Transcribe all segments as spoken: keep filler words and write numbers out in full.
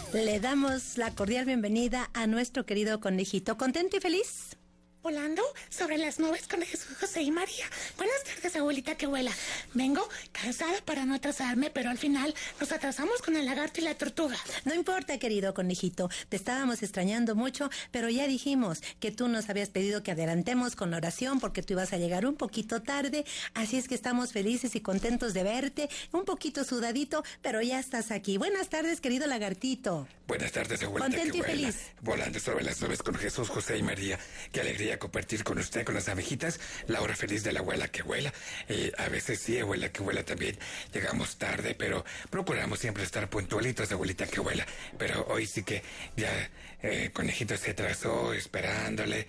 Le damos la cordial bienvenida a nuestro querido conejito. ¿Contento y feliz? Volando sobre las nubes con Jesús, José y María. Buenas tardes, abuelita que vuela. Vengo cansada para no atrasarme, pero al final nos atrasamos con el lagarto y la tortuga. No importa, querido conejito. Te estábamos extrañando mucho, pero ya dijimos que tú nos habías pedido que adelantemos con la oración porque tú ibas a llegar un poquito tarde. Así es que estamos felices y contentos de verte. Un poquito sudadito, pero ya estás aquí. Buenas tardes, querido lagartito. Buenas tardes, abuelita Contento que y vuela. feliz. Volando sobre las nubes con Jesús, José y María. Qué alegría compartir con usted, con las abejitas, la hora feliz de la abuela que vuela. Eh, a veces sí, abuela que vuela también. Llegamos tarde, pero procuramos siempre estar puntualitos, abuelita que vuela. Pero hoy sí que ya eh, conejito se atrasó esperándole.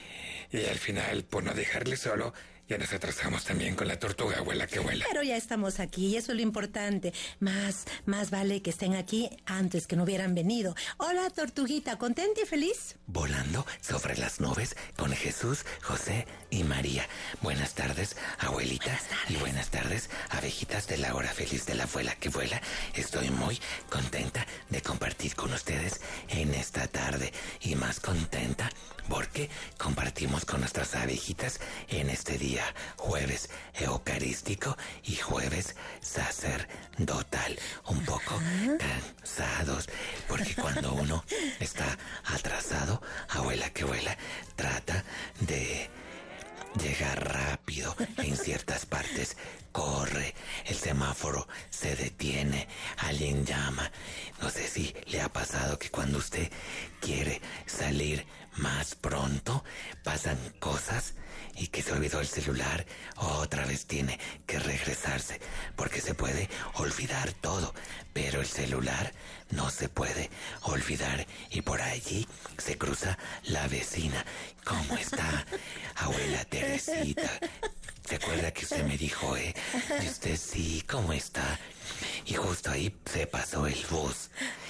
Y al final, por no dejarle solo, ya nos atrasamos también con la tortuga, abuela que vuela. Pero ya estamos aquí y eso es lo importante. Más, más vale que estén aquí antes que no hubieran venido. Hola, tortuguita, ¿contenta y feliz? Volando sobre las nubes con Jesús, José y María. Buenas tardes, abuelita. Buenas tardes. Y buenas tardes, abejitas de la hora feliz de la abuela que vuela. Estoy muy contenta de compartir con ustedes en esta tarde. Y más contenta porque compartimos con nuestras abejitas en este día, jueves eucarístico y jueves sacerdotal. Un poco cansados, porque cuando uno está atrasado, abuela que vuela, trata de llegar rápido en ciertas partes. Corre, el semáforo se detiene, alguien llama. No sé si le ha pasado que cuando usted quiere salir más pronto, pasan cosas y que se olvidó el celular, otra vez tiene que regresarse, porque se puede olvidar todo, pero el celular no se puede olvidar, y por allí se cruza la vecina. ¿Cómo está, abuela Teresita? ¿Se acuerda que usted me dijo, eh? Y usted sí, ¿cómo está? Y justo ahí se pasó el bus.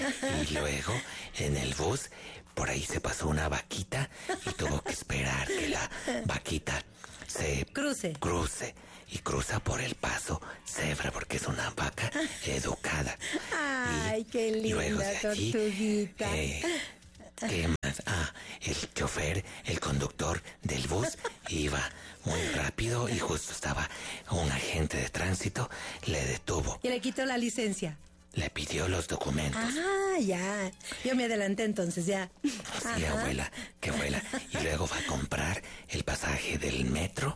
Y luego, en el bus, por ahí se pasó una vaquita y tuvo que esperar que la vaquita se Cruce. cruce. Y cruza por el paso cebra porque es una vaca educada. Ay, Y qué luego linda de allí, tortuguita. eh, ¿qué más? Ah, el chofer, el conductor del bus iba muy rápido y justo estaba un agente de tránsito, le detuvo, Y le quitó la licencia. le pidió los documentos. Ah, ya. Yo me adelanté entonces, ya. Sí, Ajá. abuela, que abuela. Y luego va a comprar el pasaje del metro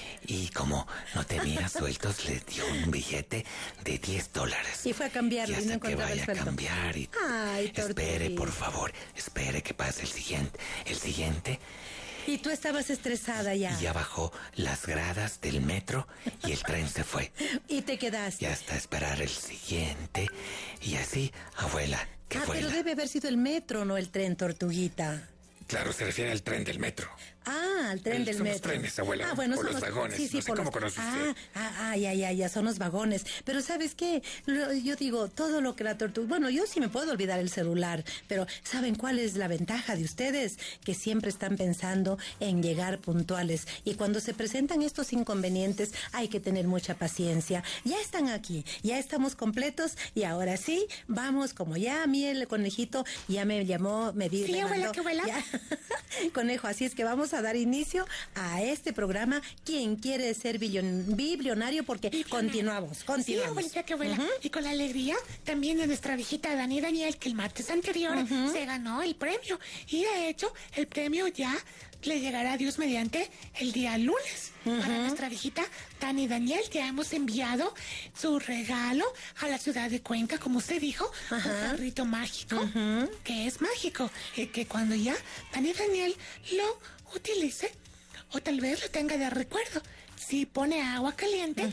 y como no tenía sueltos, le dio un billete de diez dólares. Y fue a cambiarlo y y hasta no que encontraba el vaya a sueldo. cambiar y Ay, espere, tortuguita. por favor, espere que pase el siguiente. El siguiente, Y tú estabas estresada ya. y ya bajó las gradas del metro y el tren se fue. Y te quedaste. Y hasta esperar el siguiente. Y así, abuela, que Ah, vuela. pero debe haber sido el metro, no el tren, tortuguita. Claro, se refiere al tren del metro. Ah, al tren El- del son los metro. trenes, abuela, Ah, bueno, o son los vagones, Sí, sí, no sé por cómo los- conoce ah, usted. ah, ah, ya, ya, ya, son los vagones. Pero ¿sabes qué? Lo- yo digo, todo lo que la tortuga... Bueno, yo sí me puedo olvidar el celular, pero ¿saben cuál es la ventaja de ustedes? Que siempre están pensando en llegar puntuales. Y cuando se presentan estos inconvenientes, hay que tener mucha paciencia. Ya están aquí, ya estamos completos y ahora sí, vamos, como ya a mí el conejito ya me llamó, me di, Sí, me abuela, mandó- que vuela. ya. Conejo, así es que vamos a dar inicio a este programa. ¿Quién quiere ser billion- biblionario? Porque continuamos, Sí, continuamos. abuelita que vuela. Ujú. Y con la alegría también de nuestra viejita Dani Daniel, que el martes anterior se ganó el premio. Y de hecho, el premio ya le llegará a Dios mediante el día lunes. Para nuestra viejita Dani Daniel ya hemos enviado su regalo a la ciudad de Cuenca, como usted dijo, un carrito mágico, que es mágico. Y que cuando ya Dani Daniel lo utilice, o tal vez lo tenga de recuerdo, si pone agua caliente,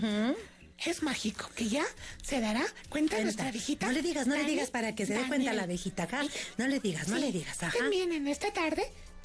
es mágico, que ya se dará cuenta Cuenta. nuestra viejita. No le digas, no le Dani digas para que se dé Daniel. cuenta la abejita acá. No le digas, no Sí. le digas, ajá. También en esta tarde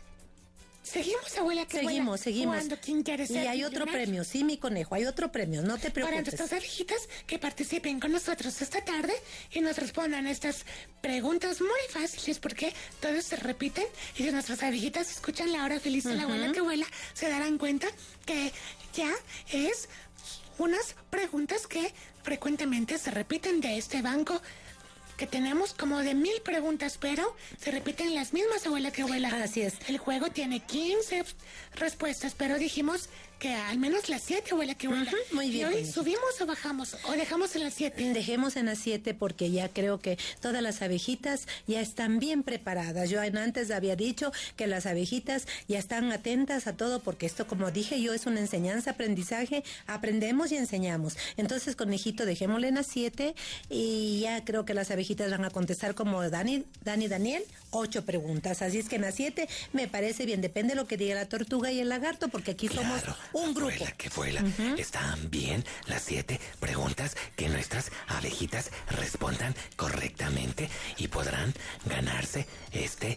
seguimos, abuela, que Seguimos, vuela, seguimos. jugando ¿Quién quiere Y ser hay otro millonario? premio, sí, mi conejo, hay otro premio, no te Para preocupes. nuestras abejitas que participen con nosotros esta tarde y nos respondan estas preguntas muy fáciles, porque todos se repiten, y si nuestras abejitas escuchan la hora feliz de la abuela que vuela, se darán cuenta que ya es unas preguntas que frecuentemente se repiten de este banco que tenemos como de mil preguntas, pero se repiten las mismas, abuela que abuela. Así es. El juego tiene quince respuestas, pero dijimos que al menos las siete, abuela que abuela. Uh-huh, muy bien. ¿Y hoy pues. subimos o bajamos? ¿O dejamos en las siete? Dejemos en las siete porque ya creo que todas las abejitas ya están bien preparadas. Yo antes había dicho que las abejitas ya están atentas a todo porque esto, como dije yo, es una enseñanza, aprendizaje, aprendemos y enseñamos. Entonces, conejito, dejémosle en las siete y ya creo que las abejitas van a contestar como Dani, Dani Daniel, ocho preguntas. Así es que en las siete me parece bien, depende de lo que diga la tortuga y el lagarto, porque aquí claro, somos un grupo. Abuela, que vuela. Uh-huh. Están bien las siete preguntas que nuestras abejitas respondan correctamente y podrán ganarse este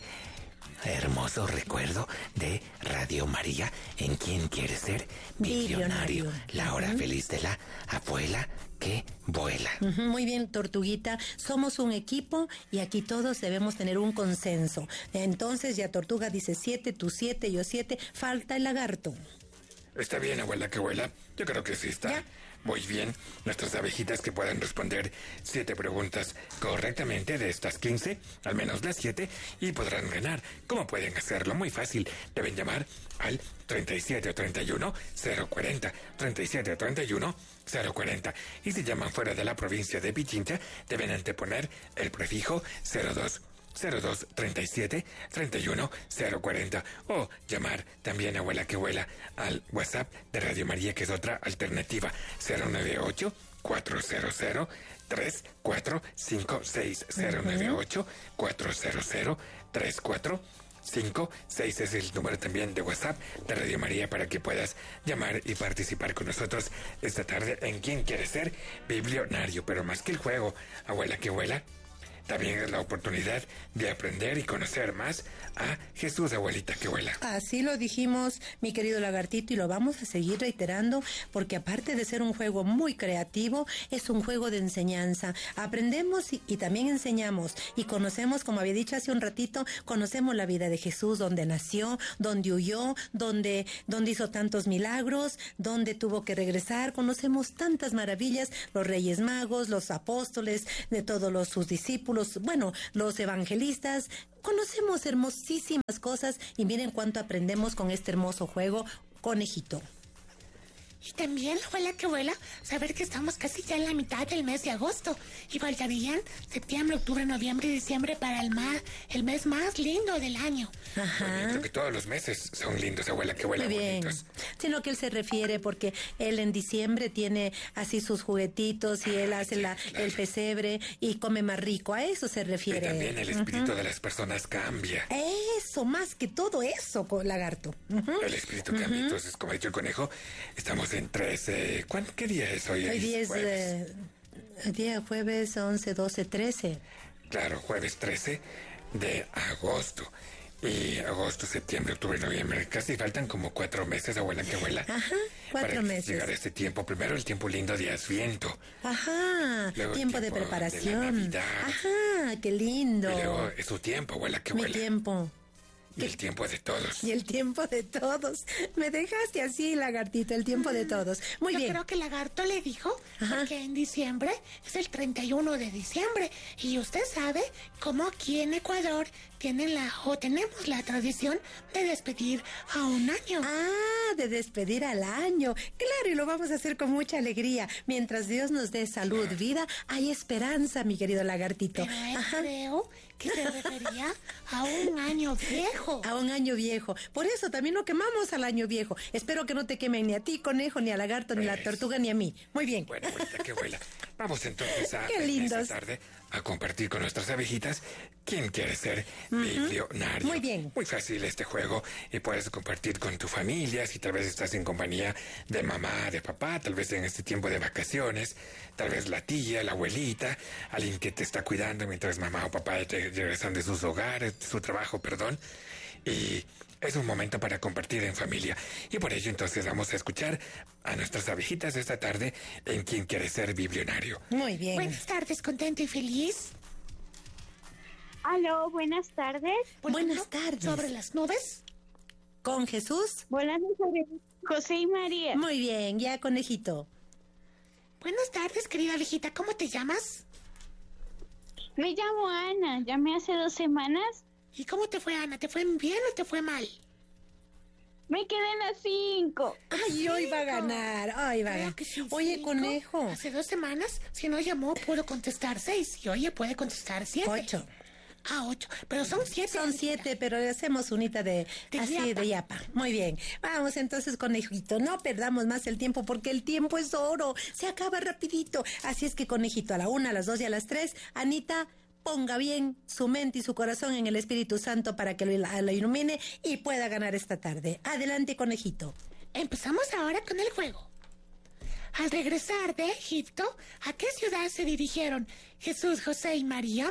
hermoso recuerdo de Radio María en Quien Quiere Ser Billonario. Billonario. La hora uh-huh. feliz de la abuela que vuela. Uh-huh, muy bien, tortuguita. Somos un equipo y aquí todos debemos tener un consenso. Entonces ya Tortuga dice siete, tú siete, yo siete. Falta el lagarto. Está bien, abuela que vuela. Yo creo que sí está. ¿Ya? Muy bien. Nuestras abejitas que puedan responder siete preguntas correctamente de estas quince, al menos las siete, y podrán ganar. ¿Cómo pueden hacerlo? Muy fácil. Deben llamar al treinta y siete treinta y uno cero cuarenta. treinta y siete treinta y uno cero cuarenta. Y si llaman fuera de la provincia de Pichincha, deben anteponer el prefijo cero dos. cero dos treinta y siete treinta y uno cero cuarenta o llamar también abuela que vuela al WhatsApp de Radio María, que es otra alternativa, cero nueve ocho cuatro cero cero tres cuatro cinco seis. Cero nueve ocho cuatro cero cero tres cuatro cinco seis es el número también de WhatsApp de Radio María para que puedas llamar y participar con nosotros esta tarde en Quien Quiere Ser Billonario. Pero más que el juego, abuela que vuela, también es la oportunidad de aprender y conocer más a Jesús, abuelita que vuela. Así lo dijimos, mi querido lagartito, y lo vamos a seguir reiterando, porque aparte de ser un juego muy creativo, es un juego de enseñanza. Aprendemos y, y también enseñamos, y conocemos, como había dicho hace un ratito, conocemos la vida de Jesús, donde nació, donde huyó, donde, donde hizo tantos milagros, donde tuvo que regresar. Conocemos tantas maravillas, los Reyes Magos, los apóstoles, de todos los, sus discípulos, bueno, los evangelistas. Conocemos hermosísimas cosas y miren cuánto aprendemos con este hermoso juego, conejito. Y también, abuela que vuela, saber que estamos casi ya en la mitad del mes de agosto. Y faltarían septiembre, octubre, noviembre y diciembre para el, ma- el mes más lindo del año. Ajá. Yo creo que todos los meses son lindos, abuela que vuela. Muy bien. Bonitos. Sino que él se refiere porque él en diciembre tiene así sus juguetitos y él hace sí, la, claro. el pesebre y come más rico. A eso se refiere. Y también el espíritu uh-huh. de las personas cambia. Eso, más que todo eso, lagarto. Uh-huh. El espíritu cambia. Uh-huh. Entonces, como ha dicho el conejo, estamos en trece. ¿Cuándo, ¿Qué día es hoy? Hoy día es eh, día jueves once, doce, trece. Claro, jueves trece de agosto. Y agosto, septiembre, octubre, noviembre. Casi faltan como cuatro meses, abuela que vuela. Ajá, cuatro para meses. Llegar a este tiempo. Primero el tiempo lindo de Adviento. Ajá, luego tiempo, tiempo de preparación. De Ajá, qué lindo. Y luego es su tiempo, abuela que Mi vuela. Mi tiempo. Y el tiempo de todos. Y el tiempo de todos. Me dejaste así, lagartito, el tiempo de todos. Muy Yo bien. Yo creo que el lagarto le dijo Ajá. que en diciembre es el treinta y uno de diciembre. Y usted sabe cómo aquí en Ecuador tienen la, o tenemos la tradición de despedir a un año. Ah, de despedir al año. Claro, y lo vamos a hacer con mucha alegría. Mientras Dios nos dé salud, vida, hay esperanza, mi querido lagartito. Pero él Ajá. creo que se refería a un año viejo. A un año viejo. Por eso también lo quemamos al año viejo. Espero que no te quemen ni a ti, conejo, ni a lagarto, ni a la tortuga, ni a mí. Muy bien. Bueno, abuelita, qué vuela. Vamos entonces a Qué lindos. esta tarde a compartir con nuestras abejitas quién quiere ser uh-huh. billonario. Muy bien. Muy fácil este juego y puedes compartir con tu familia si tal vez estás en compañía de mamá, de papá, tal vez en este tiempo de vacaciones, tal vez la tía, la abuelita, alguien que te está cuidando mientras mamá o papá te regresan de sus hogares, de su trabajo, perdón. Y es un momento para compartir en familia. Y por ello entonces vamos a escuchar a nuestras abejitas esta tarde en Quien Quiere Ser Billonario. Muy bien. Buenas tardes, contento y feliz. Aló, buenas tardes. Buenas tardes. ¿Sobre las nubes? ¿Con Jesús? Buenas tardes, José y María. Muy bien, ya conejito. Buenas tardes, querida abejita. ¿Cómo te llamas? Me llamo Ana, llamé hace dos semanas. ¿Y cómo te fue, Ana? ¿Te fue bien o te fue mal? Me quedé en las cinco. Ay, hoy va a ganar, hoy va a Creo ganar. que sí, Oye, cinco. conejo. Hace dos semanas, si no llamó, puedo contestar seis. Y oye, puede contestar siete. Ocho. Ah, ocho. Pero son siete. Son siete, pero le hacemos unita de, De así yapa. de yapa. Muy bien. Vamos entonces, conejito. No perdamos más el tiempo porque el tiempo es oro. Se acaba rapidito. Así es que, conejito, a la una, a las dos y a las tres, Anita, ponga bien su mente y su corazón en el Espíritu Santo para que lo, lo ilumine y pueda ganar esta tarde. Adelante, conejito. Empezamos ahora con el juego. Al regresar de Egipto, ¿a qué ciudad se dirigieron Jesús, José y María?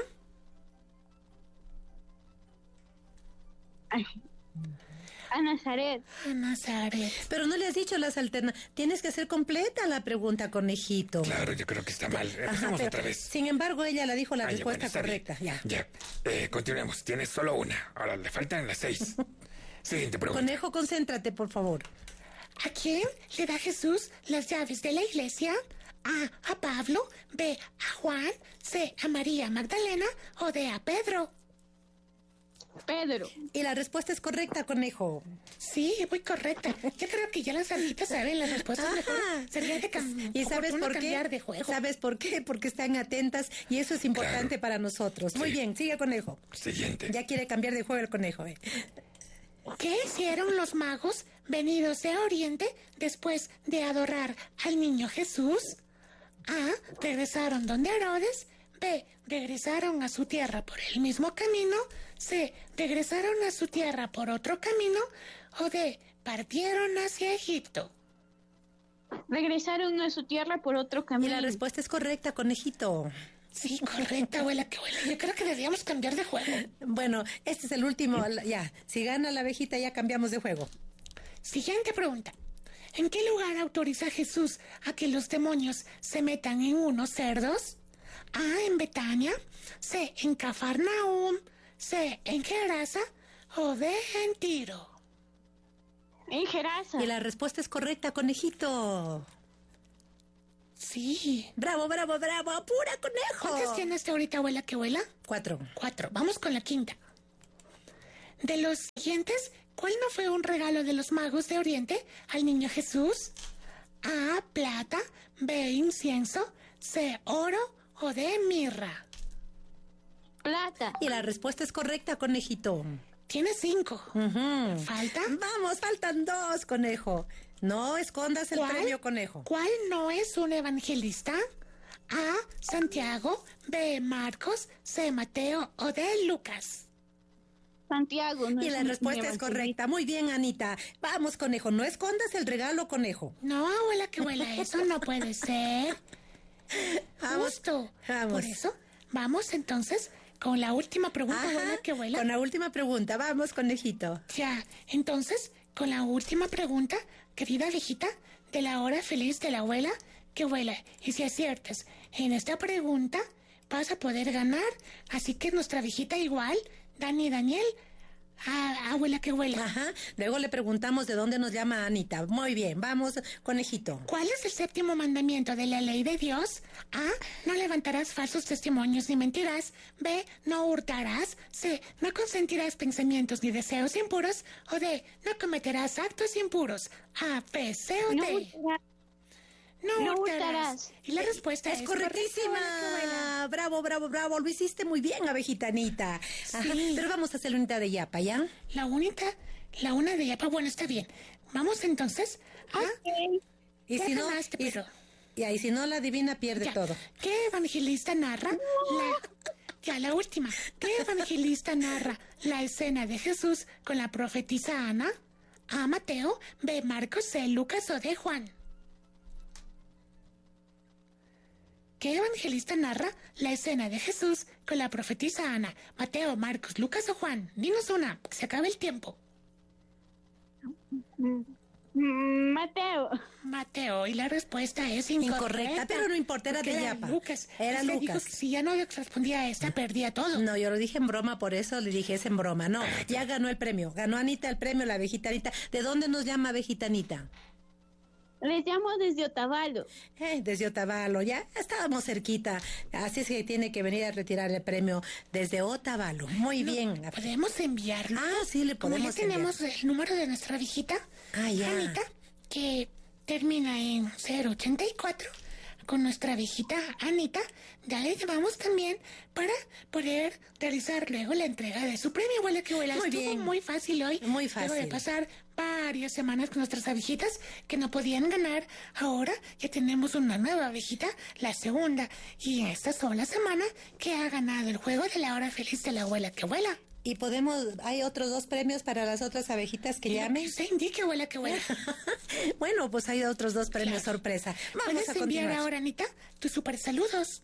Ay, a Nazaret. A Nazaret. Pero no le has dicho las alternativas. Tienes que hacer completa la pregunta, conejito. Claro, yo creo que está mal. Ajá, Empezamos pero, otra vez. sin embargo, ella la dijo la Ah, ya, respuesta bueno, está bien. correcta. Ya. Ya. Eh, continuemos. Tienes solo una. Ahora le faltan las seis. Siguiente pregunta. Conejo, concéntrate, por favor. ¿A quién le da Jesús las llaves de la iglesia? A. A Pablo. B. A Juan. C. A María Magdalena. O D. A Pedro. Pedro. Y la respuesta es correcta, conejo. Sí, muy correcta. Yo creo que ya las amitas saben las respuestas mejor. Ajá. Sería de cam- ¿Y sabes oportuno por qué? cambiar de juego. ¿Sabes por qué? Porque están atentas y eso es importante Claro. para nosotros. Muy Sí. bien, sigue, conejo. Siguiente. Ya quiere cambiar de juego el conejo. ¿eh? ¿Qué hicieron los magos venidos de Oriente después de adorar al niño Jesús? A. Regresaron donde Herodes. B. Regresaron a su tierra por el mismo camino. C. Regresaron a su tierra por otro camino. O D. Partieron hacia Egipto. Regresaron a su tierra por otro Y camino. la respuesta es correcta, conejito. Sí, correcta, abuela, que abuela. Yo creo que debíamos cambiar de juego. Bueno, este es el último. Ya, si gana la abejita ya cambiamos de juego. Siguiente pregunta. ¿En qué lugar autoriza Jesús a que los demonios se metan en unos cerdos? A. En Betania. C. En Cafarnaúm. C. En Gerasa. O D. En Tiro. En Gerasa. Y la respuesta es correcta, conejito. Sí. Bravo, bravo, bravo. ¡Apura, conejo! ¿Cuántas tienes tú ahorita, abuela, que abuela? Cuatro. Cuatro. Vamos con la quinta. De los siguientes, ¿cuál no fue un regalo de los magos de Oriente al niño Jesús? A. Plata. B. Incienso. C. Oro. O D. Mirra. Plata. Y la respuesta es correcta, conejito. Tienes cinco. Ujú. ¿Falta? Vamos, faltan dos, conejo. No escondas el ¿Cuál? premio, conejo. ¿Cuál no es un evangelista? A. Santiago. B. Marcos. C. Mateo. O D. Lucas. Santiago. No Y es la un respuesta es evangelista. correcta. Muy bien, Anita. Vamos, conejo. No escondas el regalo, conejo. No, abuela, que abuela, eso no puede ser. Vamos. Justo. Vamos. Por eso, vamos entonces con la última pregunta, Ajá, abuela, que abuela. Con la última pregunta. Vamos, conejito. Ya, entonces, con la última pregunta, querida viejita, de la hora feliz de la abuela, que abuela, y si aciertas en esta pregunta, vas a poder ganar. Así que nuestra viejita igual, Dani y Daniel, ah, abuela, que abuela. Ajá. Luego le preguntamos de dónde nos llama Anita. Muy bien. Vamos, conejito. ¿Cuál es el séptimo mandamiento de la ley de Dios? A. No levantarás falsos testimonios ni mentirás. B. No hurtarás. C. No consentirás pensamientos ni deseos impuros. O D. No cometerás actos impuros. A, B, C o No D. hurtarás. No, no hurtarás. hurtarás. Y la respuesta es, Es correcta, abuela, que abuela. correctísima. Bravo, bravo, bravo. Lo hiciste muy bien, abejita Anita. Ajá. Sí. Pero vamos a hacer la unidad de yapa, ¿ya? La única, la una de Yapa, bueno, está bien. Vamos entonces a... Y Ya si no, ganaste, y, pero- ya, y si no la divina pierde Ya. todo. ¿Qué evangelista narra la... Ya, la última. ¿Qué evangelista narra la escena de Jesús con la profetisa Ana? A. Mateo. B. Marcos. C. Lucas. O D. Juan. ¿Qué evangelista narra la escena de Jesús con la profetisa Ana? Mateo, Marcos, Lucas o Juan. Dinos una, que se acabe el tiempo. Mm, Mateo. Mateo, y la respuesta es incorrecta. Incorrecta, pero no importa, era Porque de era Yapa. Lucas. Era Es que dijo Lucas. que si ya no respondía a esta, perdía todo. No, yo lo dije en broma, por eso le dije es en broma. No, ya ganó el premio. Ganó Anita el premio, la abejita Anita. ¿De dónde nos llama abejita Anita? Les llamo desde Otavalo. Eh, desde Otavalo, ya estábamos cerquita, así es que tiene que venir a retirar el premio desde Otavalo. Muy bien. ¿Podemos enviarlo? Ah, sí, le Como podemos ya tenemos el número de nuestra viejita, Ah, ya. Anita, que termina en cero ochenta y cuatro, con nuestra viejita Anita, ya le llamamos también para poder realizar luego la entrega de su premio. Huele que huele. Muy Estuvo bien. muy fácil hoy. Muy Luego de fácil. pasar varias semanas con nuestras abejitas que no podían ganar, ahora ya tenemos una nueva abejita, la segunda, y esta sola semana que ha ganado el juego de la hora feliz de la abuela que vuela. Y podemos, hay otros dos premios para las otras abejitas que Y lo llamen. que usted indique, abuela que vuela. Bueno, pues hay otros dos premios Claro. sorpresa. Vamos ¿Puedes a enviar continuar. ahora, Anita, tus super saludos?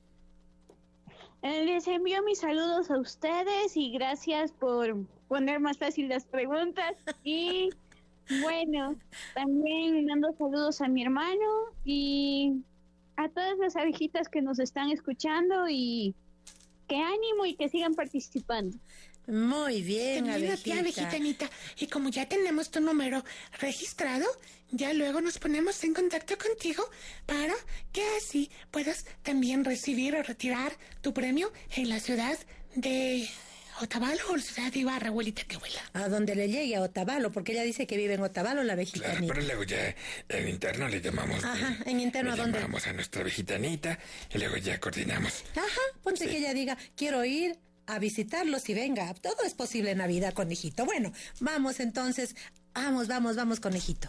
Eh, Les envío mis saludos a ustedes y gracias por poner más fácil las preguntas. Y bueno, también mando saludos a mi hermano y a todas las abejitas que nos están escuchando y que ánimo y que sigan participando. Muy bien, También a ti, abejita. abejita Anita. Y como ya tenemos tu número registrado, ya luego nos ponemos en contacto contigo para que así puedas también recibir o retirar tu premio en la ciudad de Otavalo o la ciudad de Ibarra, abuelita que vuela. A donde le llegue a Otavalo, porque ella dice que vive en Otavalo, la abejita Claro, Anita. pero luego ya en interno le llamamos. Ajá, eh, en interno, le ¿a dónde? llamamos a nuestra abejita Anita y luego ya coordinamos. Ajá, ponte Sí. que ella diga, quiero ir a visitarlos y venga. Todo es posible en Navidad, conejito. Bueno, vamos entonces. Vamos, vamos, vamos, conejito.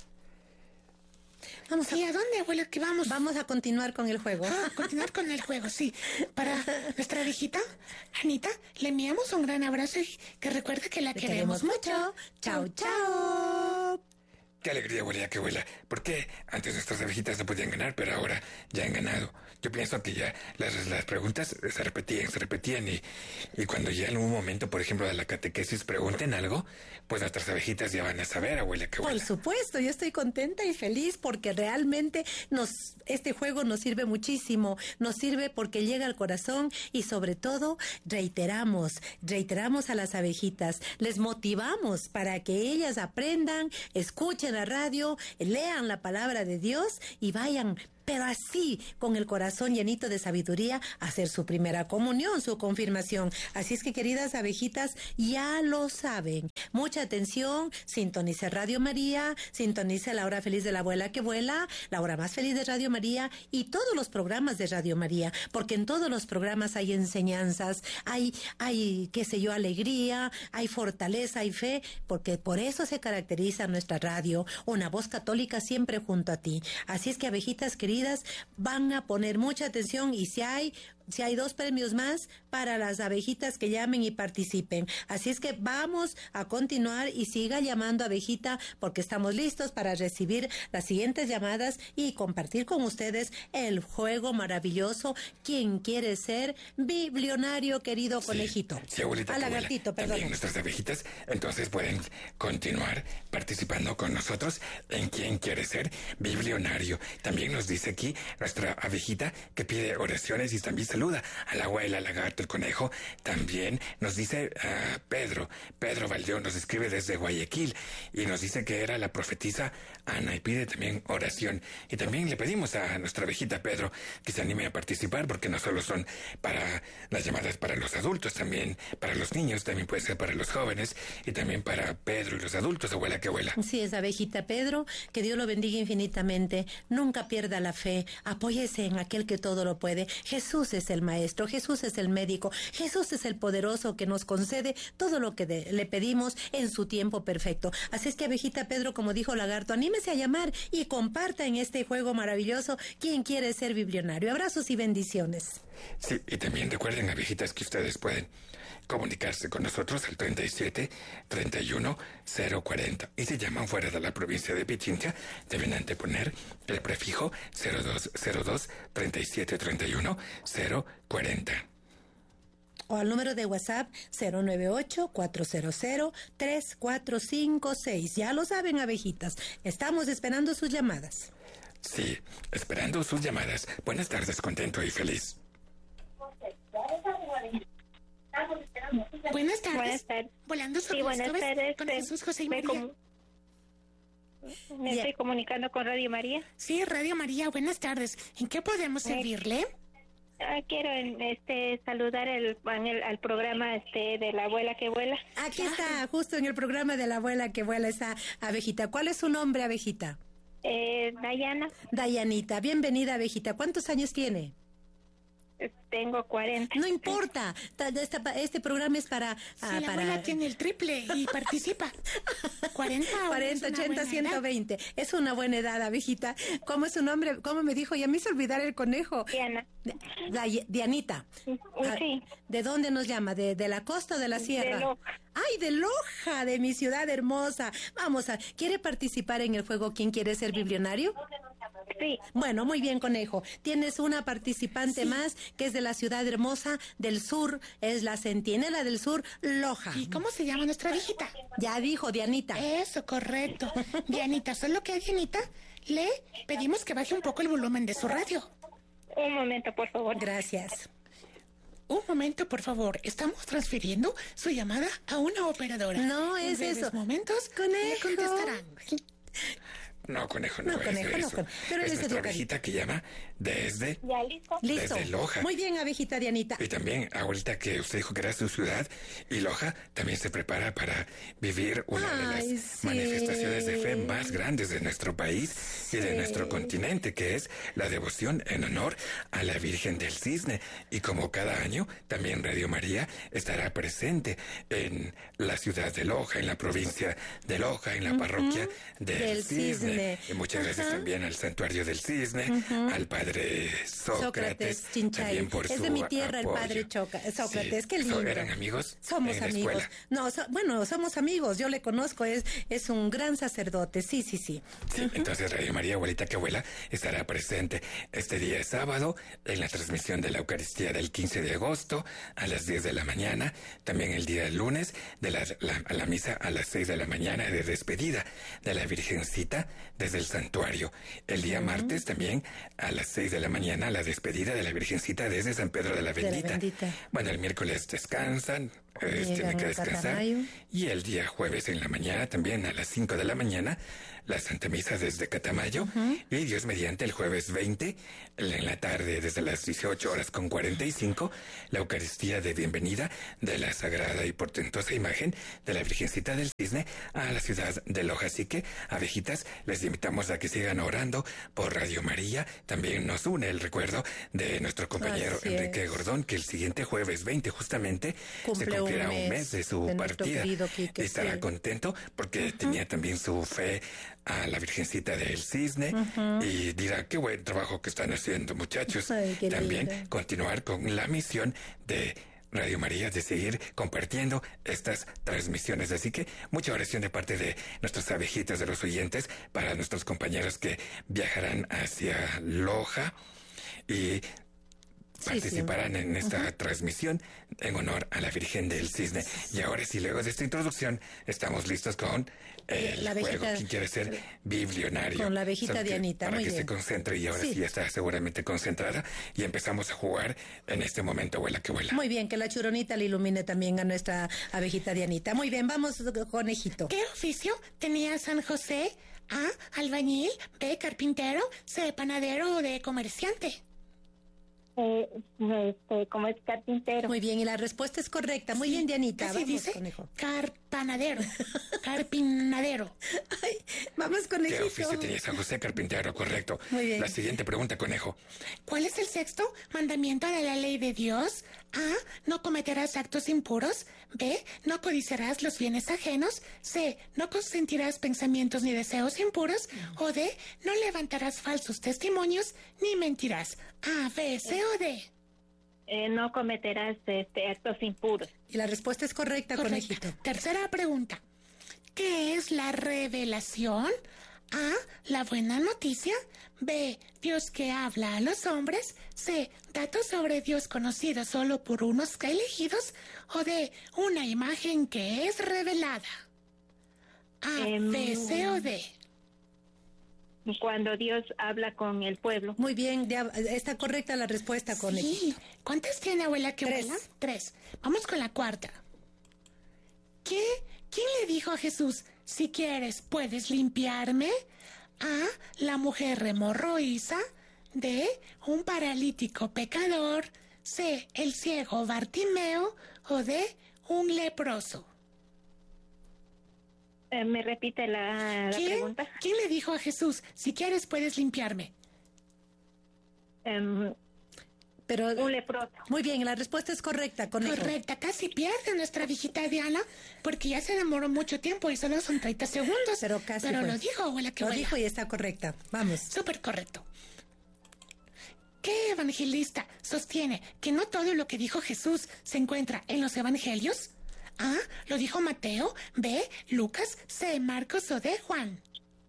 Vamos a, ¿Y a dónde, abuela, que vamos? vamos a continuar con el juego. Ah, continuar con el juego, sí. Para nuestra viejita, Anita, le enviamos un gran abrazo y que recuerde que la Te queremos, queremos mucho. Chao, chao. Qué alegría, abuela, que abuela. ¿Por qué antes nuestras abejitas no podían ganar, pero ahora ya han ganado? Yo pienso que ya las, las preguntas se repetían, se repetían y, y cuando ya en un momento, por ejemplo, de la catequesis pregunten algo, pues nuestras abejitas ya van a saber, abuela, que Por abuela. supuesto, yo estoy contenta y feliz porque realmente nos este juego nos sirve muchísimo, nos sirve porque llega al corazón y sobre todo reiteramos, reiteramos a las abejitas, les motivamos para que ellas aprendan, escuchen la radio, lean la palabra de Dios y vayan, pero así, con el corazón llenito de sabiduría, a hacer su primera comunión, su confirmación. Así es que, queridas abejitas, ya lo saben. Mucha atención, sintonice Radio María, sintonice La Hora Feliz de la Abuela que Vuela, La Hora Más Feliz de Radio María y todos los programas de Radio María, porque en todos los programas hay enseñanzas, hay, hay, qué sé yo, alegría, hay fortaleza, hay fe, porque por eso se caracteriza nuestra radio, una voz católica siempre junto a ti. Así es que, abejitas queridas, van a poner mucha atención y si hay si hay dos premios más para las abejitas que llamen y participen. Así es que vamos a continuar y siga llamando, abejita, porque estamos listos para recibir las siguientes llamadas y compartir con ustedes el juego maravilloso. ¿Quién quiere ser biblionario, querido conejito? Sí, abuelita, Ah, que abuela. lagartito, También perdón. nuestras abejitas, entonces pueden continuar participando con nosotros en quién quiere ser biblionario. También nos dice aquí nuestra abejita que pide oraciones y también saluda a la abuela, al lagarto, el conejo. También nos dice uh, Pedro, Pedro Valdeón nos escribe desde Guayaquil y nos dice que era la profetisa Ana y pide también oración. Y también le pedimos a nuestra abejita Pedro que se anime a participar porque no solo son para las llamadas para los adultos, también para los niños, también puede ser para los jóvenes y también para Pedro y los adultos, abuela que abuela. Sí, es abejita Pedro, que Dios lo bendiga infinitamente. Nunca pierda la fe, apóyese en aquel que todo lo puede. Jesús es el maestro, Jesús es el médico, Jesús es el poderoso que nos concede todo lo que de, le pedimos en su tiempo perfecto. Así es que, abejita Pedro, como dijo Lagarto, anímese a llamar y comparta en este juego maravilloso quién quiere ser biblionario. Abrazos y bendiciones. Sí, y también recuerden, abejitas, que ustedes pueden comunicarse con nosotros al treinta y siete, treinta y uno, cero cuarenta. Y si llaman fuera de la provincia de Pichincha, deben anteponer el prefijo cero dos cero dos, treinta y siete, treinta y uno, cero cuarenta. O al número de WhatsApp cero nueve ocho, cuatro cero cero, tres cuatro cinco seis. Ya lo saben, abejitas. Estamos esperando sus llamadas. Sí, esperando sus llamadas. Buenas tardes, contento y feliz. Buenas tardes. Buenas tardes. Volando sobre Sí, buenas las nubes tardes. con Eh, Jesús, José y me María. com- Me Bien. estoy comunicando con Radio María. Sí, Radio María, buenas tardes. ¿En qué podemos servirle? Ah, quiero este saludar el, al, al programa este de la abuela que vuela. Aquí está, justo en el programa de la abuela que vuela esa abejita. ¿Cuál es su nombre, abejita? Eh, Dayana, Dayanita, bienvenida, abejita. ¿Cuántos años tiene? eh, tengo cuarenta. No importa, ta- esta pa- este programa es para... Si ah, la para abuela tiene el triple y participa. cuarenta, ahora cuarenta, es una ochenta, buena ciento edad. veinte. Es una buena edad, abejita. ¿Cómo es su nombre? ¿Cómo me dijo? Ya me hizo olvidar el conejo. Diana. Day- Dianita. Ah, Sí, ¿De dónde nos llama? ¿De, de la costa o de la sierra? Loja. ¡Ay, de Loja! De mi ciudad hermosa. Vamos a... ¿Quiere participar en el juego ¿Quién quiere ser biblionario? sí. Bueno, muy bien, conejo. Tienes una participante más que es de la ciudad hermosa del sur. Es la centinela del sur, Loja. ¿Y cómo se llama nuestra viejita? Ya dijo Dianita. Eso, correcto. Dianita, solo que a Dianita le pedimos que baje un poco el volumen de su radio. Un momento, por favor. Gracias. Un momento, por favor. Estamos transfiriendo su llamada a una operadora. No En es breves eso. momentos Conejo. le contestarán. No, conejo, no, No, es conejo, de no, eso. conejo. Pero es eres nuestra educadito. abejita que llama desde... ¿Ya listo? Listo. Desde Loja. Muy bien, abejita Dianita. Y también, ahorita que usted dijo que era su ciudad, y Loja también se prepara para vivir una de las Ay, sí. manifestaciones de fe más grandes de nuestro país y de nuestro continente, que es la devoción en honor a la Virgen del Cisne. Y como cada año, también Radio María estará presente en la ciudad de Loja, en la provincia de Loja, en la parroquia del, Del Cisne. Cisne. Y muchas gracias Ajá. también al Santuario del Cisne, al Padre Sócrates, Sócrates Chinchay. también por Es su de mi tierra apoyo. el padre Choca- Sócrates. Sí. Qué lindo. So- ¿Eran amigos? Somos en la amigos. escuela? No, so- bueno, somos amigos. Yo le conozco. Es, es un gran sacerdote. Sí, sí, sí. Sí, entonces Radio María, abuelita que abuela, estará presente este día sábado en la transmisión de la Eucaristía del quince de agosto a las diez de la mañana, también el día lunes de la, la- a la misa a las seis de la mañana de despedida de la Virgencita desde el santuario. El día martes también a las seis de la mañana la despedida de la Virgencita desde San Pedro de la De la Bendita. Bendita. Bueno, el miércoles descansan, eh, Llegan tienen que a descansar. Catamayo. Y el día jueves en la mañana, también a las cinco de la mañana, la Santa Misa desde Catamayo. Y Dios mediante el jueves veinte, en la tarde desde las dieciocho horas con cuarenta y cinco, la Eucaristía de bienvenida de la sagrada y portentosa imagen de la Virgencita del Cisne a la ciudad de Loja. Así que, abejitas, les invitamos a que sigan orando por Radio María. También nos une el recuerdo de nuestro compañero Así Enrique es. Gordón, que el siguiente jueves veinte justamente Cumple se un cumplirá un mes, mes de su de nuestro partida. querido Quique, Estará sí. contento porque tenía también su fe a la Virgencita del Cisne y dirá qué buen trabajo que están haciendo, muchachos. Ay, qué También lindo. continuar con la misión de Radio María de seguir compartiendo estas transmisiones. Así que mucha oración de parte de nuestras abejitas, de los oyentes, para nuestros compañeros que viajarán hacia Loja y participarán en esta transmisión en honor a la Virgen del Cisne. Y ahora sí, luego de esta introducción, estamos listos con el La abejita- juego. ¿Quién quiere ser biblionario? Con la abejita Solo que Dianita, Para muy que se bien. concentre y ahora Sí. sí. está seguramente concentrada y empezamos a jugar en este momento, abuela que vuela. Muy bien, que la churonita le ilumine también a nuestra abejita Dianita. Muy bien, vamos, conejito. ¿Qué oficio tenía San José? A, albañil. B, carpintero. C, panadero o D, comerciante. Eh, este, como es carpintero. Muy bien, y la respuesta es correcta. Muy bien, Dianita. Casi Vamos, dice conejo. carpanadero. Carpinadero. Ay, vamos, ¿Qué conejito. oficio tenía San José Carpintero? Correcto. Muy bien. La siguiente pregunta, conejo. ¿Cuál es el sexto mandamiento de la ley de Dios? A, no cometerás actos impuros. B, no codiciarás los bienes ajenos. C, no consentirás pensamientos ni deseos impuros. O D, no levantarás falsos testimonios ni mentirás. A, B, C o D. Eh, no cometerás este, actos impuros. Y la respuesta es correcta, Correcto. conejito. Tercera pregunta. ¿Qué es la revelación? A, la buena noticia. B, Dios que habla a los hombres. C, datos sobre Dios conocidos solo por unos elegidos. O D, una imagen que es revelada. A, Em, B, C o D. Cuando Dios habla con el pueblo. Muy bien, ya- está correcta la respuesta, conejito. Sí. ¿Cuántas tiene abuela que Tres. vuela? Tres. Vamos con la cuarta. ¿Qué? ¿Quién le dijo a Jesús? si quieres, puedes limpiarme. A, la mujer hemorroísa. D, un paralítico pecador. C, el ciego Bartimeo. O D, un leproso. Eh, ¿Me repite la, la ¿Quién, pregunta? ¿Quién le dijo a Jesús, si quieres, puedes limpiarme? Um, Pero un leproso. muy bien, la respuesta es correcta, conejo. Correcta, casi pierde nuestra viejita Diana, porque ya se demoró mucho tiempo y solo son treinta segundos. Pero casi Pero fue. lo dijo, abuela, que Lo abuela. dijo y está correcta. Vamos. Súper correcto. ¿Qué evangelista sostiene que no todo lo que dijo Jesús se encuentra en los evangelios? A, lo dijo Mateo. B, Lucas. C, Marcos. O D, Juan.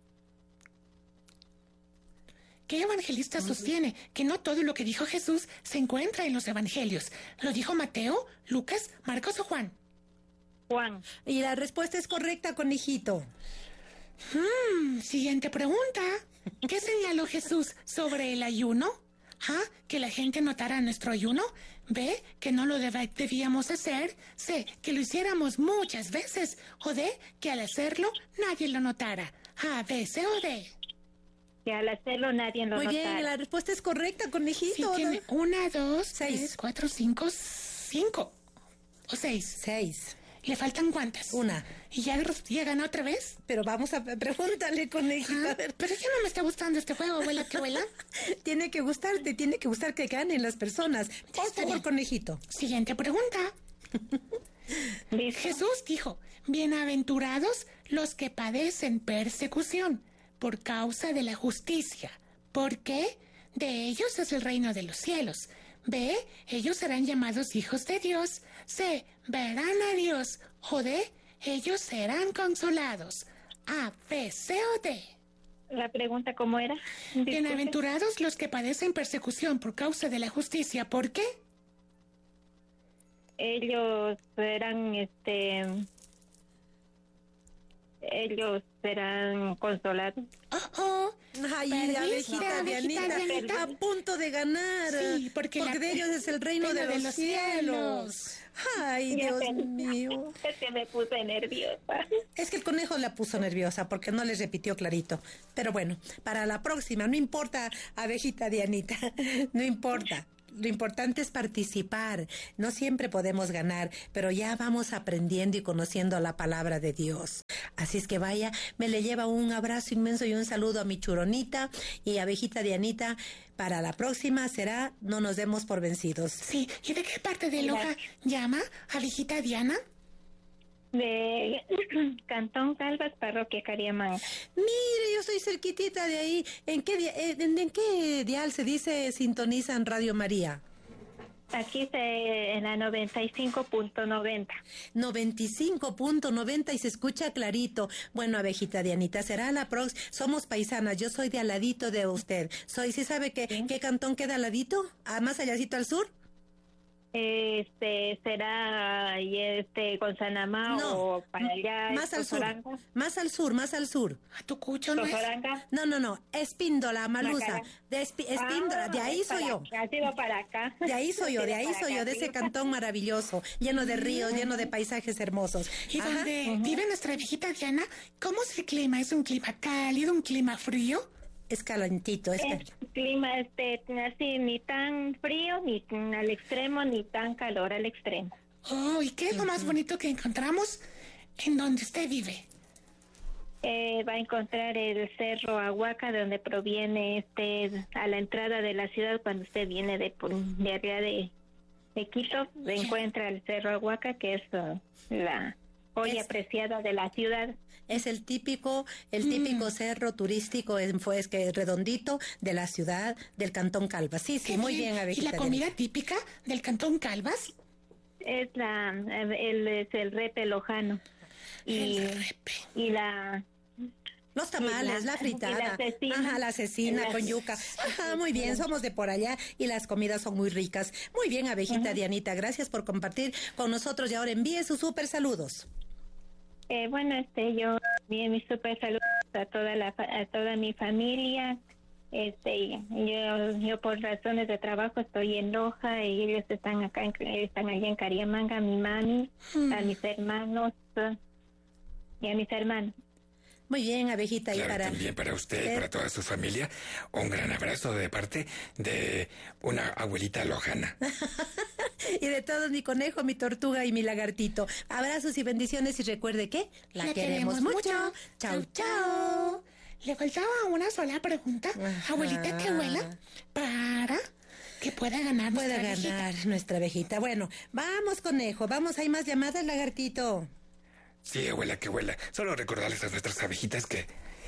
¿Qué evangelista sostiene que no todo lo que dijo Jesús se encuentra en los evangelios? ¿Lo dijo Mateo, Lucas, Marcos o Juan? Juan. Y la respuesta es correcta, conejito. Hmm, siguiente pregunta. ¿Qué señaló Jesús sobre el ayuno? A, que la gente notara nuestro ayuno. B, que no lo deba- debíamos hacer. C, que lo hiciéramos muchas veces. O D, que al hacerlo nadie lo notara. A, B, C o D. Que al hacerlo nadie lo Muy bien, notara. la respuesta es correcta, Sí, conejito. tiene una, dos, Seis. tres, cuatro, cinco, cinco. O seis. Seis. ¿Le faltan cuántas? Una. ¿Y ya, ya ganó otra vez? Pero vamos a pregúntale, conejito. Ah, A ver, pero ya no me está gustando este juego, abuela, que abuela. tiene que gustarte, tiene que gustar que ganen las personas. Por está favor, bien. conejito. Siguiente pregunta. ¿Listo? Jesús dijo, bienaventurados los que padecen persecución por causa de la justicia. ¿Por qué? De ellos es el reino de los cielos. B, ellos serán llamados hijos de Dios. C, verán a Dios. O D, ellos serán consolados. A, B, C o D. La pregunta, ¿cómo era? Disculpe. Bienaventurados los que padecen persecución por causa de la justicia. ¿Por qué? Ellos serán, este... Ellos serán consolados. Oh, oh. Ay, Perdiste, abejita abejita Dianita, Dianita. a punto de ganar. Sí, porque la- de ellos es el reino de, los, cielos. Ay, Ya Dios perdí. mío. Es que me puse nerviosa. Es que el conejo la puso nerviosa porque no les repitió clarito. Pero bueno, para la próxima, no importa, abejita Dianita, no importa. Lo importante es participar. No siempre podemos ganar, pero ya vamos aprendiendo y conociendo la palabra de Dios. Así es que vaya, me le lleva un abrazo inmenso y un saludo a mi churonita y abejita Dianita. Para la próxima será No nos demos por vencidos. Sí, ¿y de qué parte de Loja llama abejita Diana? De Cantón Calvas, Parroquia Cariamanga. Mire, yo soy cerquitita de ahí. ¿En qué, dia- eh, en, en qué dial se dice sintonizan Radio María? Aquí se, en la noventa y cinco punto noventa. noventa y cinco punto noventa y se escucha clarito. Bueno, abejita Dianita, será la próxima. Somos paisanas, yo soy de al ladito de usted. Soy, ¿sí sabe que, qué cantón queda al ladito? ¿Ah, más allácito al sur? Este, será y este Gonzanamá No, o para allá. Más al sur, Tosoranga. más al sur, más al sur. ¿A tu cucho no es? Tosoranga. No, no, no, Espíndola, Malusa. Macara. De Espi- Espíndola, Ah, de ahí es soy para yo. acá, ha sido para acá. De ahí soy yo, de ahí Para soy acá, yo, de sí. ese cantón maravilloso, lleno de ríos, lleno de paisajes hermosos. ¿Y Ajá. donde vive nuestra viejita Diana? ¿Cómo es el clima? ¿Es un clima cálido, un clima frío? Es calentito, es Es clima este así ni tan frío ni tan al extremo ni tan calor al extremo. Oh, ¿y qué es lo más bonito que encontramos en donde usted vive? Eh, va a encontrar el cerro Ahuaca de donde proviene este a la entrada de la ciudad cuando usted viene de por- de allá de, de Quito se encuentra el cerro Ahuaca que es uh, la joya Es- preciada de la ciudad. Es el típico, el típico cerro turístico en pues que redondito de la ciudad del Cantón Calvas. Sí, sí, Qué muy bien, ¿Y abejita la comida típica del Cantón Calvas? Es la el es el repe lojano y El repe. y la Los tamales, Y la- la fritada, y la cecina. ajá, la cecina Y la- con yuca. Ajá, muy bien, somos de por allá y las comidas son muy ricas. Muy bien, abejita Dianita, gracias por compartir con nosotros y ahora envíe sus súper saludos. Eh, bueno, este, yo envío mis super saludos a toda la, fa- a toda mi familia. Este, y yo, yo por razones de trabajo estoy en Loja y ellos están acá, en, están allá en Cariamanga, mi mami, a mis hermanos eh, y a mis hermanos. Muy bien, abejita. Claro, y para también para usted y eh, para toda su familia, un gran abrazo de parte de una abuelita lojana. Y de todos, mi conejo, mi tortuga y mi lagartito. Abrazos y bendiciones y recuerde que la, La queremos, queremos mucho. mucho. Chau, Chau, chau. Le faltaba una sola pregunta, Ajá. abuelita que abuela, para que pueda ganar Puede nuestra abejita. ganar nuestra abejita. Bueno, vamos, conejo. Vamos, hay más llamadas, lagartito. Sí, abuela, que abuela. Solo recordarles a nuestras abejitas que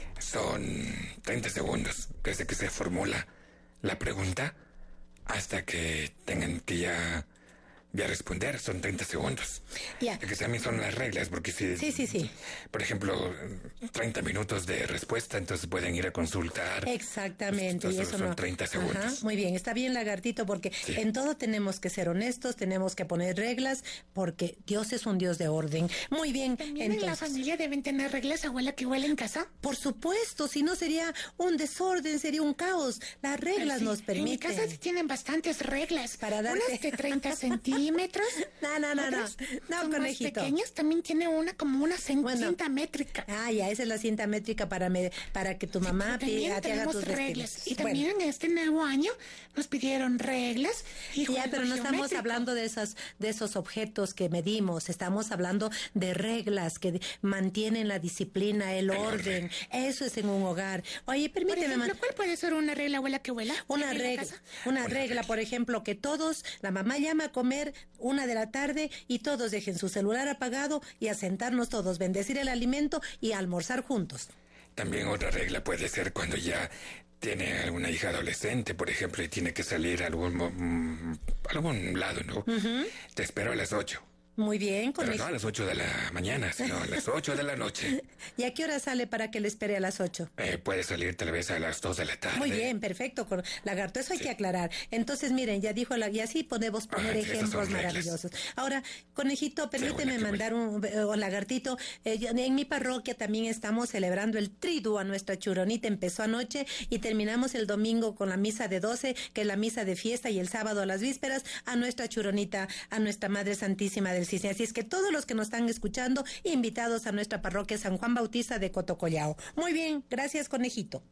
son treinta segundos desde que se formula la pregunta hasta que tengan que ya, ya responder. Son treinta segundos. Ya. Que también son las reglas, porque si... Sí, sí, sí. Por ejemplo, treinta minutos de respuesta, entonces pueden ir a consultar. Exactamente, Entonces, y eso son no. treinta segundos. Ajá, muy bien, está bien, lagartito, porque Sí. en todo tenemos que ser honestos, tenemos que poner reglas, porque Dios es un Dios de orden. Muy bien, También en la entonces, familia deben tener reglas, abuela que abuela en casa. por supuesto, si no sería un desorden, sería un caos. Las reglas Sí, nos En mi permiten. casa sí tienen bastantes reglas. Para darte- Unas de treinta centímetros. No, no, no, no. otras No, son más conejito. pequeñas. También tiene una como una cin- Bueno. cinta métrica. Ah, ya, esa es la cinta métrica para me, para que tu mamá También pi- te haga tenemos tus reglas. vestidos. Y Bueno. también en este nuevo año nos pidieron reglas y Ya, juego pero no estamos geométrico. hablando de esas, de esos objetos que medimos, estamos hablando de reglas que de- mantienen la disciplina, el orden. Eso es en un hogar. Oye, Por permíteme, ejemplo, man- ¿cuál puede ser una regla, abuela que abuela? una en la regla, casa? una regla, por ejemplo, que todos, la mamá llama a comer una de la tarde y todos dejen su celular apagado y a sentarnos todos, bendecir el alimento y almorzar juntos. También otra regla puede ser cuando ya tiene alguna hija adolescente, por ejemplo, y tiene que salir a algún, mo- mm, a algún lado, ¿no? Te espero a las ocho. Muy bien, con Pero no a las ocho de la mañana, sino a las ocho de la noche. ¿Y a qué hora sale para que le espere a las ocho? Eh, puede salir tal vez a las dos de la tarde. Muy bien, perfecto, con lagarto, eso hay Sí. que aclarar. Entonces, miren, ya dijo la, y así podemos poner Ah, esas son ejemplos reglas. maravillosos. Ahora, conejito, permíteme abuela, qué mandar un, eh, o lagartito, eh, yo- en mi parroquia también estamos celebrando el triduo a nuestra churonita, empezó anoche y terminamos el domingo con la misa de doce, que es la misa de fiesta, y el sábado a las vísperas a nuestra churonita, a nuestra Madre Santísima del Cisne. Así es que todos los que nos están escuchando, invitados a nuestra parroquia San Juan Bautista de Cotocollao. Muy bien, gracias, conejito.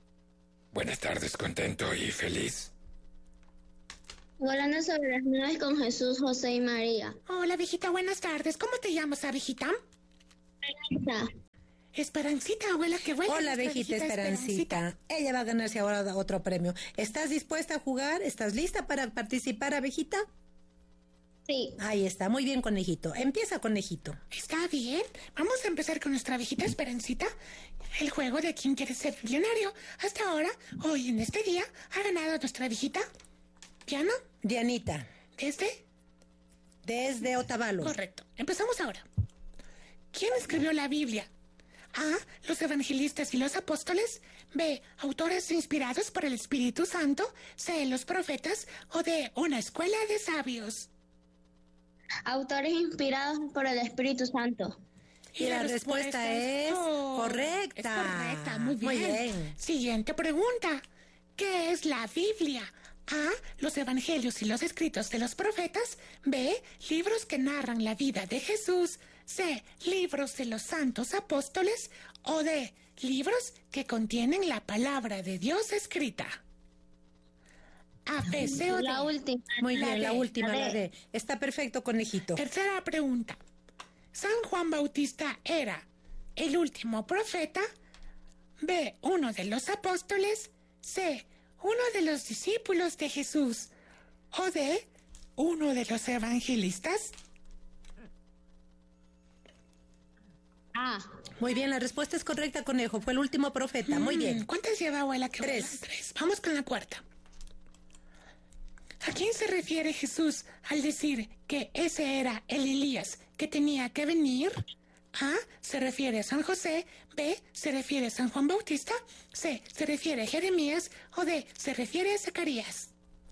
Buenas tardes, contento y feliz. Volando sobre las nubes con Jesús, José y María. Hola, viejita, buenas tardes. ¿Cómo te llamas, abejita? Esta. Esperancita, abuela que abuela. Hola, nuestra abejita Esperancita. Ella va a ganarse ahora otro premio. ¿Estás dispuesta a jugar? ¿Estás lista para participar, abejita? Sí. Ahí está, muy bien, conejito. Empieza, conejito. Está bien. Vamos a empezar con nuestra abejita Esperancita. El juego de quién quiere ser millonario. Hasta ahora, hoy en este día, ha ganado nuestra abejita. ¿Diana? Dianita, ¿Desde? desde Otavalo. Correcto. Empezamos ahora. ¿Quién escribió la Biblia? A. Los evangelistas y los apóstoles. B. Autores inspirados por el Espíritu Santo. C. Los profetas. O D. Una escuela de sabios. Autores inspirados por el Espíritu Santo. Y la respuesta es correcta. Es correcta, muy bien. Muy bien. Siguiente pregunta. ¿Qué es la Biblia? A. Los evangelios y los escritos de los profetas. B. Libros que narran la vida de Jesús. C. Libros de los santos apóstoles. O D. Libros que contienen la palabra de Dios escrita. A, B, C o D. La última. Muy La bien, la D, última, la la D. D. Está perfecto, conejito. Tercera pregunta. ¿San Juan Bautista era el último profeta? B. Uno de los apóstoles. C. Uno de los discípulos de Jesús. O D. Uno de los evangelistas. A. Muy bien, la respuesta es correcta, conejo. Fue el último profeta. Muy Mm, bien. ¿Cuántas lleva, abuela? que Tres. abuela? Tres. Vamos con la cuarta. ¿A quién se refiere Jesús al decir que ese era el Elías que tenía que venir? A. Se refiere a San José. B. Se refiere a San Juan Bautista. C. Se refiere a Jeremías. O D. Se refiere a Zacarías.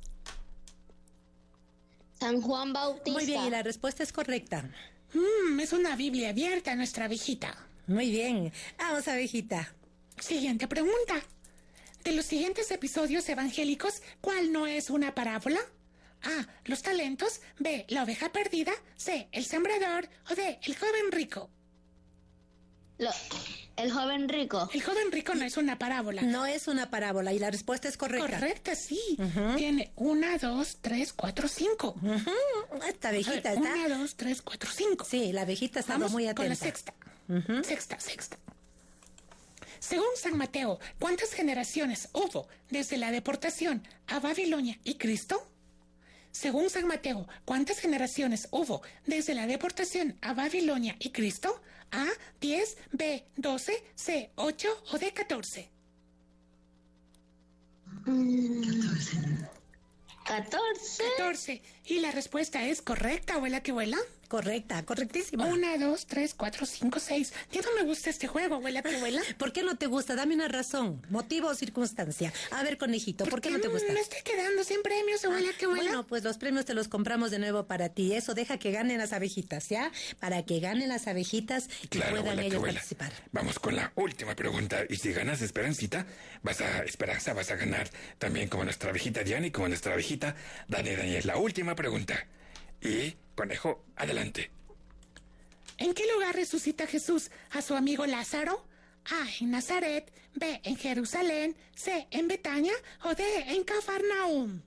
San Juan Bautista. Muy bien, y la respuesta es correcta. Mmm, es una Biblia abierta, nuestra abejita. Muy bien. Vamos, abejita. Siguiente pregunta. De los siguientes episodios evangélicos, ¿cuál no es una parábola? A. Los talentos. B. La oveja perdida. C. El sembrador. O D. El joven rico. Lo- El joven rico. El joven rico no es una parábola. No es una parábola y la respuesta es correcta. Correcta, sí. Ujú. Tiene una, dos, tres, cuatro, cinco. Ujú, esta A ver, abejita está... una, dos, tres, cuatro, cinco. Sí, la abejita está Vamos muy atenta. con la sexta. Ujú. Sexta, sexta. Según San Mateo, ¿cuántas generaciones hubo desde la deportación a Babilonia y Cristo? Según San Mateo, ¿cuántas generaciones hubo desde la deportación a Babilonia y Cristo? A, diez, B, doce, C, ocho o D, catorce. catorce. catorce. Y la respuesta es correcta, abuela que vuela. Correcta, correctísima. Una, dos, tres, cuatro, cinco, seis. Ya no me gusta este juego, abuela que vuela. ¿Por qué no te gusta? Dame una razón, motivo o circunstancia. A ver, conejito, ¿por qué no te gusta? Me estoy quedando sin premios, abuela que vuela. Bueno, pues los premios te los compramos de nuevo para ti. Eso deja que ganen las abejitas, ¿ya? Para que ganen las abejitas y Claro, puedan abuela, que ellos abuela. participar. Vamos con la última pregunta. Y si ganas Esperancita, vas a, Esperanza, vas a ganar también como nuestra abejita Diana y como nuestra abejita Dani Daniel. La última pregunta. Y, conejo, adelante. ¿En qué lugar resucita Jesús a su amigo Lázaro? A, en Nazaret, B, en Jerusalén, C, en Betania o D, en Cafarnaúm.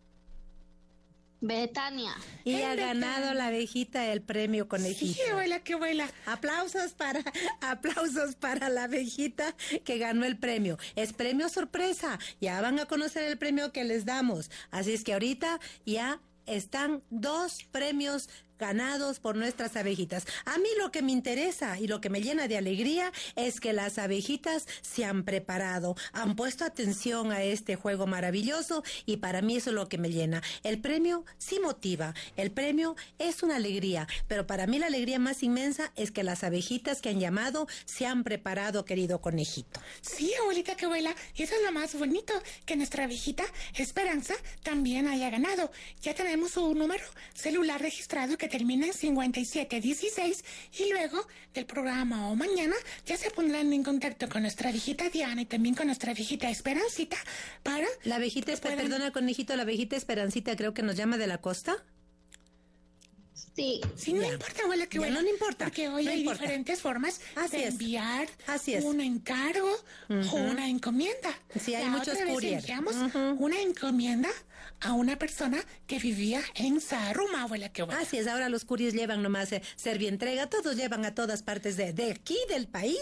Betania. Y En ha Betania. ganado la abejita el premio, conejito. Sí, abuela, que abuela. Aplausos para, aplausos para la abejita que ganó el premio. Es premio sorpresa. Ya van a conocer el premio que les damos. Así es que ahorita ya están dos premios ganados por nuestras abejitas. A mí lo que me interesa y lo que me llena de alegría es que las abejitas se han preparado, han puesto atención a este juego maravilloso y para mí eso es lo que me llena. El premio sí motiva, el premio es una alegría, pero para mí la alegría más inmensa es que las abejitas que han llamado se han preparado, querido conejito. Sí, abuelita, que abuela. Y eso es lo más bonito, que nuestra viejita Esperanza también haya ganado. Ya tenemos su número celular registrado que termina en cincuenta y siete dieciséis y luego del programa o mañana ya se pondrán en contacto con nuestra viejita Diana y también con nuestra viejita Esperancita para... La abejita, que puedan- perdona conejito, la abejita Esperancita creo que nos llama de la costa. Sí. Sí, no Ya. importa, abuela, que Ya, abuela. no le importa, Porque hoy no hay importa. diferentes formas Así de es. enviar Así es. un encargo o una encomienda. Sí, hay La muchos otra vez courier. enviamos Ujú. una encomienda a una persona que vivía en Saruma, abuela, que abuela. Así es, ahora los curios llevan nomás eh, servientrega, todos llevan a todas partes de, de aquí del país